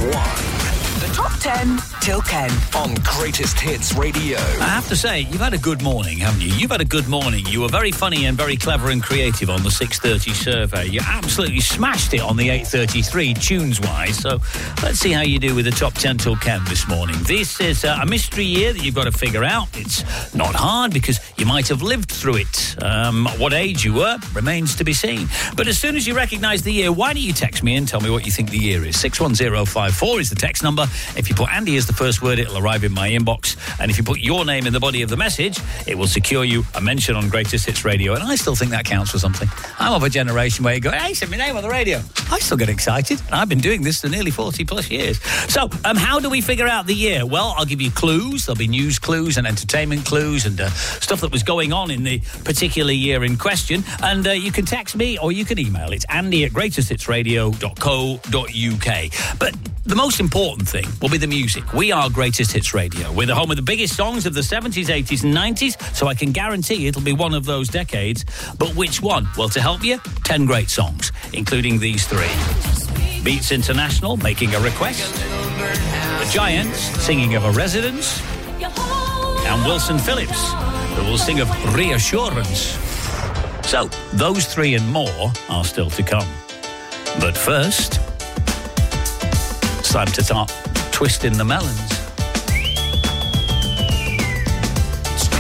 The Top 10 till 10 on Greatest Hits Radio. I have to say, you've had a good morning, haven't you? You've had a good morning. You were very funny and very clever and creative on the 6:30 survey. You absolutely smashed it on the 8:33 tunes-wise. So let's see how you do with the Top 10 till 10 this morning. This is a mystery year that you've got to figure out. It's not hard because you might have lived through it. What age you were remains to be seen. But as soon as you recognise the year, why don't you text me and tell me what you think the year is? 61054 is the text number. If you put Andy as the first word, it'll arrive in my inbox. And if you put your name in the body of the message, it will secure you a mention on Greatest Hits Radio. And I still think that counts for something. I'm of a generation where you go, hey, send me name on the radio. I still get excited. And I've been doing this for nearly 40 plus years. So, how do we figure out the year? Well, I'll give you clues. There'll be news clues and entertainment clues and stuff that was going on in the particular year in question. And you can text me or you can email. It's andy@greatesthitsradio.co.uk. But the most important thing will be the music. We are Greatest Hits Radio. We're the home of the biggest songs of the 70s, 80s and 90s, so I can guarantee it'll be one of those decades. But which one? Well, to help you, 10 great songs, including these three. Beats International, Making a Request. The Giants, Singing of a Residence. And Wilson Phillips, who will sing of Reassurance. So, those three and more are still to come. But first, it's time to start twisting the melons.